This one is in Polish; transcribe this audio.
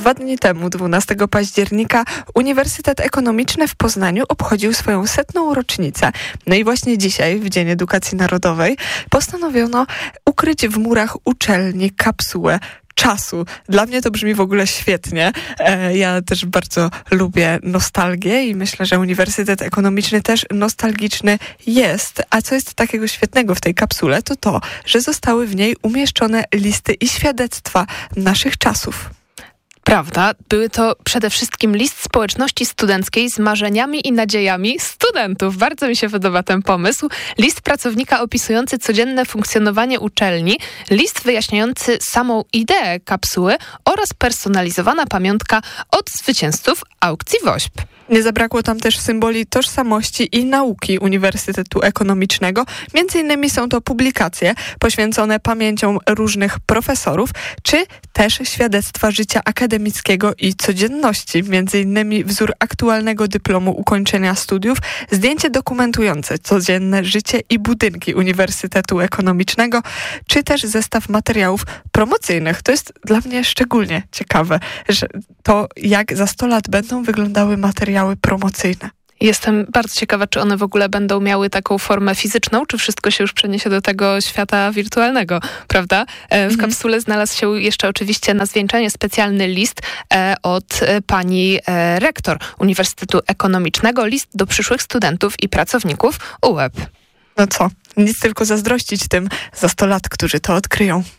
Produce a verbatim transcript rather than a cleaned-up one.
Dwa dni temu, dwunastego października, Uniwersytet Ekonomiczny w Poznaniu obchodził swoją setną rocznicę. No i właśnie dzisiaj, w Dzień Edukacji Narodowej, postanowiono ukryć w murach uczelni kapsułę czasu. Dla mnie to brzmi w ogóle świetnie. E, ja też bardzo lubię nostalgię i myślę, że Uniwersytet Ekonomiczny też nostalgiczny jest. A co jest takiego świetnego w tej kapsule, to to, że zostały w niej umieszczone listy i świadectwa naszych czasów. Prawda, były to przede wszystkim list społeczności studenckiej z marzeniami i nadziejami studentów. Bardzo mi się podoba ten pomysł. List pracownika opisujący codzienne funkcjonowanie uczelni, list wyjaśniający samą ideę kapsuły oraz personalizowana pamiątka od zwycięzców aukcji WOŚP. Nie zabrakło tam też symboli tożsamości i nauki Uniwersytetu Ekonomicznego. Między innymi są to publikacje poświęcone pamięciom różnych profesorów, czy też świadectwa życia akademickiego i codzienności. Między innymi wzór aktualnego dyplomu ukończenia studiów, zdjęcie dokumentujące codzienne życie i budynki Uniwersytetu Ekonomicznego, czy też zestaw materiałów promocyjnych. To jest dla mnie szczególnie ciekawe, że to jak za sto lat będą wyglądały materiały promocyjne. Jestem bardzo ciekawa, czy one w ogóle będą miały taką formę fizyczną, czy wszystko się już przeniesie do tego świata wirtualnego, prawda? W mhm. kapsule znalazł się jeszcze oczywiście na zwieńczenie specjalny list od pani rektor Uniwersytetu Ekonomicznego, list do przyszłych studentów i pracowników U W E P. No co, nic tylko zazdrościć tym za sto lat, którzy to odkryją.